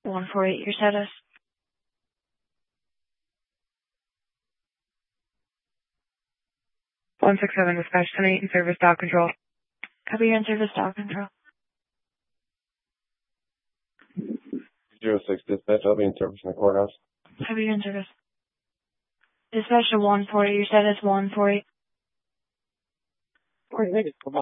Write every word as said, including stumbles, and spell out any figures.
one four eight, your status. one six seven, dispatch ten eight in service, dog control. Copy, you're in service, dog control. zero six, dispatch, I'll be in service in the courthouse. Copy, you're in service. Dispatch to one four eight, your status one four eight.